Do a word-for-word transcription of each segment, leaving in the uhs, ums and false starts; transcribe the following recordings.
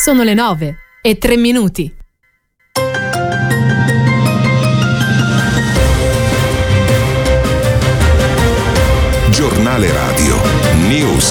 Sono le nove e tre minuti. Giornale Radio News.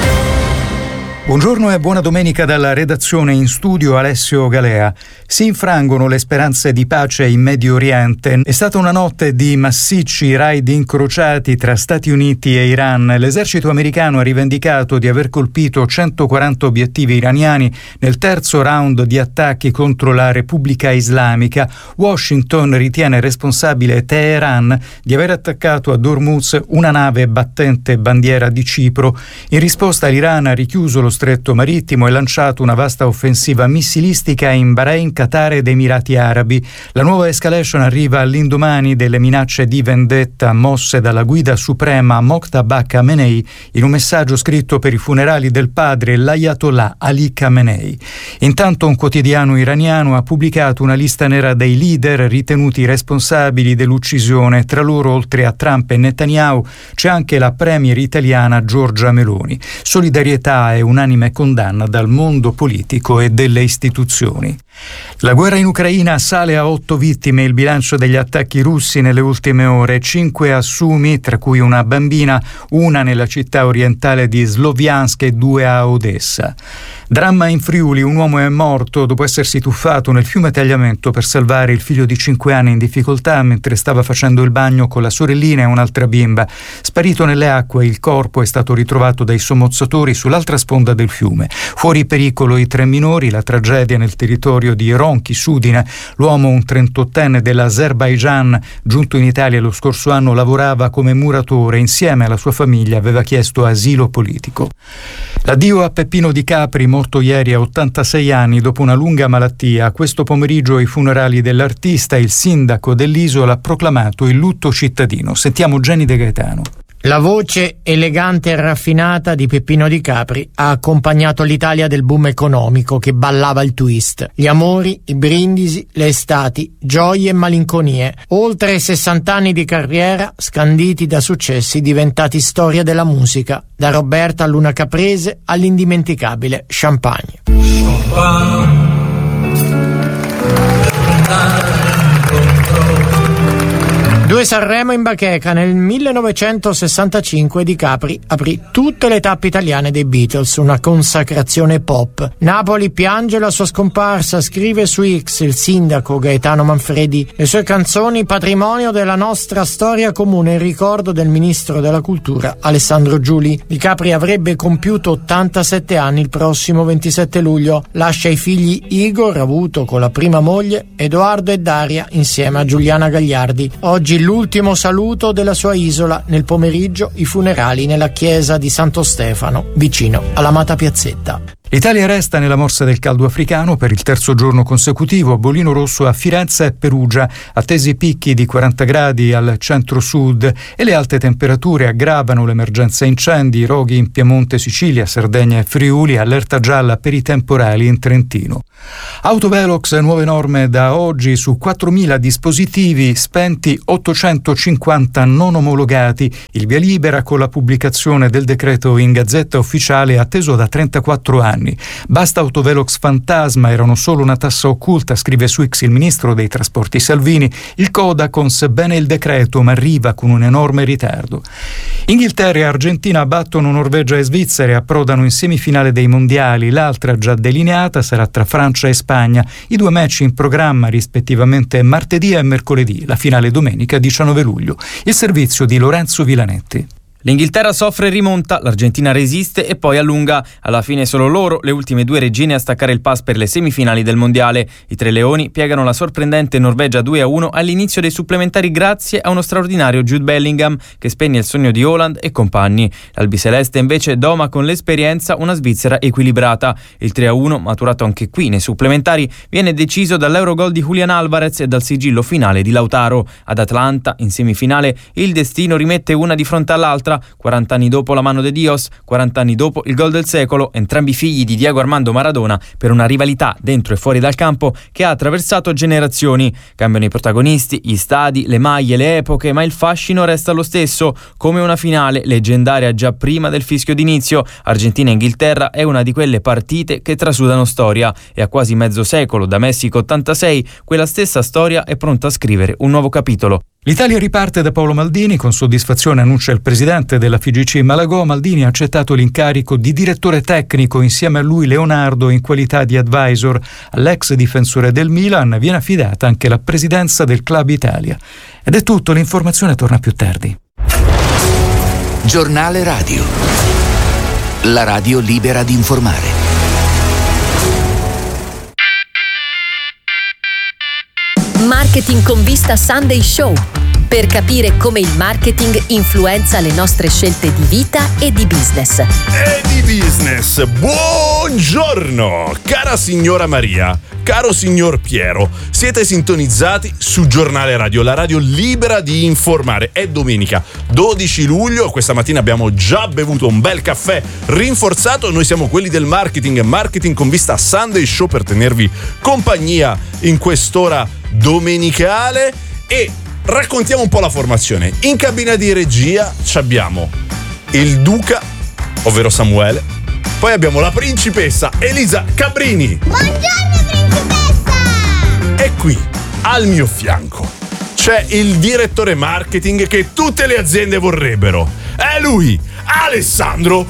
Buongiorno e buona domenica dalla redazione, in studio Alessio Galea. Si infrangono le speranze di pace in Medio Oriente. È stata una notte di massicci raid incrociati tra Stati Uniti e Iran. L'esercito americano ha rivendicato di aver colpito centoquaranta obiettivi iraniani nel terzo round di attacchi contro la Repubblica Islamica. Washington ritiene responsabile Teheran di aver attaccato a Hormuz una nave battente bandiera di Cipro. In risposta l'Iran ha richiuso lo stretto marittimo e lanciato una vasta offensiva missilistica in Bahrain, Qatar ed Emirati Arabi. La nuova escalation arriva all'indomani delle minacce di vendetta mosse dalla guida suprema Mojtaba Khamenei in un messaggio scritto per i funerali del padre, l'Ayatollah Ali Khamenei. Intanto un quotidiano iraniano ha pubblicato una lista nera dei leader ritenuti responsabili dell'uccisione. Tra loro, oltre a Trump e Netanyahu, c'è anche la premier italiana Giorgia Meloni. Solidarietà e un'anime condanna dal mondo politico e delle istituzioni. La guerra in Ucraina sale a otto vittime il bilancio degli attacchi russi nelle ultime ore, cinque a Sumi, tra cui una bambina, una nella città orientale di Sloviansk e due a Odessa. Dramma in Friuli, un uomo è morto dopo essersi tuffato nel fiume Tagliamento per salvare il figlio di cinque anni in difficoltà mentre stava facendo il bagno con la sorellina e un'altra bimba. Sparito nelle acque, il corpo è stato ritrovato dai sommozzatori sull'altra sponda del fiume. Fuori pericolo i tre minori, la tragedia nel territorio di Ronchi, Sudine. L'uomo, un trentottenne dell'Azerbaigian, giunto in Italia lo scorso anno, lavorava come muratore. Insieme alla sua famiglia aveva chiesto asilo politico. L'addio a Peppino Di Capri, morto ieri a ottantasei anni dopo una lunga malattia. Questo pomeriggio i funerali dell'artista. Il sindaco dell'isola ha proclamato il lutto cittadino. Sentiamo Jenny De Gaetano. La voce elegante e raffinata di Peppino Di Capri ha accompagnato l'Italia del boom economico che ballava il twist. Gli amori, i brindisi, le estati, gioie e malinconie. Oltre sessanta anni di carriera scanditi da successi diventati storia della musica, da Roberta Luna Caprese all'indimenticabile Champagne. Champagne. Due Sanremo in bacheca. Nel millenovecentosessantacinque Di Capri aprì tutte le tappe italiane dei Beatles, una consacrazione pop. Napoli piange la sua scomparsa, scrive su X il sindaco Gaetano Manfredi. Le sue canzoni patrimonio della nostra storia comune in ricordo del ministro della cultura Alessandro Giuli. Di Capri avrebbe compiuto ottantasette anni il prossimo ventisette luglio. Lascia i figli Igor, avuto con la prima moglie, Edoardo e Daria insieme a Giuliana Gagliardi. Oggi l'ultimo saluto della sua isola, nel pomeriggio i funerali nella chiesa di Santo Stefano, vicino all'amata piazzetta. L'Italia resta nella morsa del caldo africano per il terzo giorno consecutivo. Bollino rosso a Firenze e Perugia, attesi picchi di quaranta gradi al centro-sud, e le alte temperature aggravano l'emergenza incendi, roghi in Piemonte, Sicilia, Sardegna e Friuli, allerta gialla per i temporali in Trentino. Autovelox, nuove norme da oggi su quattromila dispositivi spenti, ottocentocinquanta non omologati. Il via libera con la pubblicazione del decreto in Gazzetta Ufficiale atteso da trentaquattro anni. Basta Autovelox fantasma, erano solo una tassa occulta, scrive su X il ministro dei trasporti Salvini. Il Codacons, sebbene il decreto, ma arriva con un enorme ritardo. Inghilterra e Argentina battono Norvegia e Svizzera e approdano in semifinale dei mondiali. L'altra, già delineata, sarà tra Francia e Spagna. I due match in programma rispettivamente martedì e mercoledì, la finale domenica diciannove luglio. Il servizio di Lorenzo Vilanetti. L'Inghilterra soffre e rimonta, l'Argentina resiste e poi allunga. Alla fine solo loro, le ultime due regine, a staccare il pass per le semifinali del mondiale. I tre leoni piegano la sorprendente Norvegia due a uno all'inizio dei supplementari grazie a uno straordinario Jude Bellingham che spegne il sogno di Haaland e compagni. L'albiceleste invece doma con l'esperienza una Svizzera equilibrata. Il tre a uno, maturato anche qui nei supplementari, viene deciso dall'Eurogol di Julian Alvarez e dal sigillo finale di Lautaro. Ad Atlanta, in semifinale, il destino rimette una di fronte all'altra. squadra, quaranta anni dopo la mano de Dios, quaranta anni dopo il gol del secolo, entrambi figli di Diego Armando Maradona, per una rivalità dentro e fuori dal campo che ha attraversato generazioni. Cambiano i protagonisti, gli stadi, le maglie, le epoche, ma il fascino resta lo stesso, come una finale leggendaria già prima del fischio d'inizio. Argentina-Inghilterra è una di quelle partite che trasudano storia, e a quasi mezzo secolo da Messico ottantasei quella stessa storia è pronta a scrivere un nuovo capitolo. L'Italia riparte da Paolo Maldini, con soddisfazione annuncia il presidente della F I G C Malagò. Maldini ha accettato l'incarico di direttore tecnico, insieme a lui Leonardo in qualità di advisor. All'ex difensore del Milan viene affidata anche la presidenza del Club Italia. Ed è tutto, l'informazione torna più tardi. Giornale Radio. La radio libera di informare. Marketing con vista Sunday Show, per capire come il marketing influenza le nostre scelte di vita e di business. E di business, buongiorno! Cara signora Maria, caro signor Piero, siete sintonizzati su Giornale Radio, la radio libera di informare. È domenica dodici luglio, questa mattina abbiamo già bevuto un bel caffè rinforzato. Noi siamo quelli del marketing, marketing con vista Sunday Show, per tenervi compagnia in quest'ora domenicale, e raccontiamo un po' la formazione. In cabina di regia ci abbiamo il Duca, ovvero Samuele, poi abbiamo la principessa Elisa Cabrini. Buongiorno principessa! E qui al mio fianco c'è il direttore marketing che tutte le aziende vorrebbero. È lui, Alessandro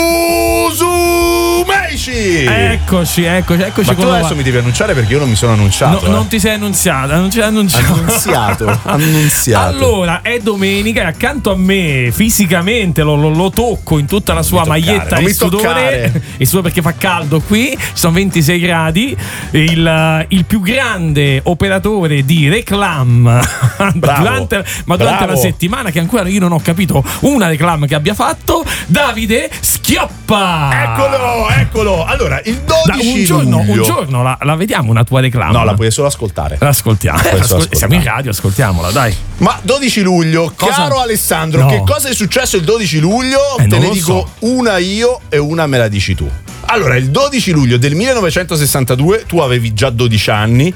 Musumeci. Eccoci, eccoci, eccoci. Ma tu adesso va. mi devi annunciare, perché io non mi sono annunciato. No, eh. Non ti sei annunciato, non ci hai annunciato. Annunziato, annunziato. Allora, è domenica e accanto a me, fisicamente, lo, lo, lo tocco in tutta la sua non maglietta e sudore. E sudore perché fa caldo qui, ci sono ventisei gradi. Il, il più grande operatore di reclam durante, ma durante bravo. la settimana, che ancora io non ho capito una reclam che abbia fatto, Davide Schioppa. Eccolo, eccolo. Allora, il dodici da, un giorno, luglio. un giorno la, la vediamo una tua reclam. No, la puoi solo ascoltare. L'ascoltiamo. La puoi solo Ascol- siamo in radio, ascoltiamola, dai. Ma dodici luglio, cosa? Caro Alessandro, No. che cosa è successo il dodici luglio? Eh, Te non ne lo dico so. una io e una me la dici tu. Allora, il dodici luglio del millenovecentosessantadue, tu avevi già dodici anni.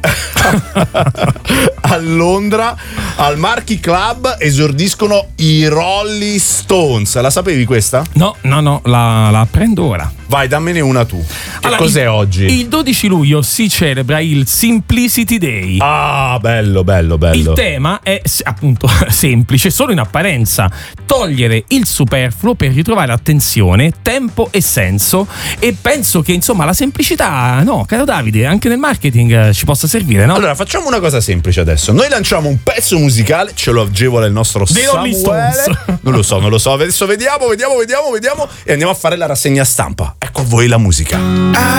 A Londra, al Marquee Club, esordiscono i Rolling Stones. La sapevi questa? No, no, no, la, la prendo ora. Vai, dammene una tu. Che Allora, cos'è il, oggi? Il dodici luglio si celebra il Simplicity Day. Ah, bello, bello, bello. Il tema è appunto semplice, solo in apparenza: togliere il superfluo per ritrovare attenzione, tempo e senso. E penso che insomma la semplicità, no, caro Davide, anche nel marketing eh, ci possa servire, no? Allora, facciamo una cosa semplice adesso. Noi lanciamo un pezzo musicale, ce lo agevola il nostro The Rolling Samuele. Stones. Non lo so, non lo so. Adesso vediamo, vediamo, vediamo, vediamo e andiamo a fare la rassegna stampa. Ecco a voi la musica.